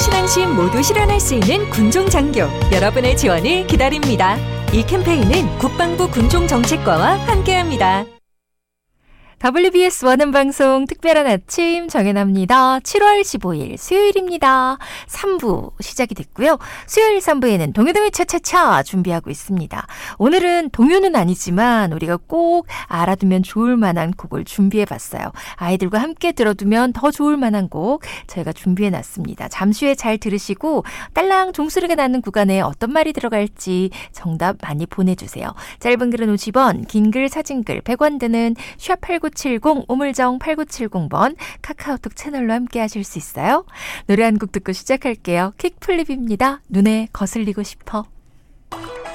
신앙심 모두 실현할 수 있는 군종장교, 여러분의 지원을 기다립니다. 이 캠페인은 국방부 군종정책과와 함께합니다. WBS 원음방송 특별한 아침 정연합니다. 7월 15일 수요일입니다. 3부 시작이 됐고요. 수요일 3부에는 동요동요 차차차 준비하고 있습니다. 오늘은 동요는 아니지만 우리가 꼭 알아두면 좋을 만한 곡을 준비해봤어요. 아이들과 함께 들어두면 더 좋을 만한 곡 저희가 준비해놨습니다. 잠시 후에 잘 들으시고 딸랑 종소리가 나는 구간에 어떤 말이 들어갈지 정답 많이 보내주세요. 짧은 글은 50원, 긴 글, 사진 글 100원 드는 샵8970 우물정 8970번 카카오톡 채널로 함께 하실 수 있어요. 노래 한 곡 듣고 시작할게요. 킥플립입니다. 눈에 거슬리고 싶어.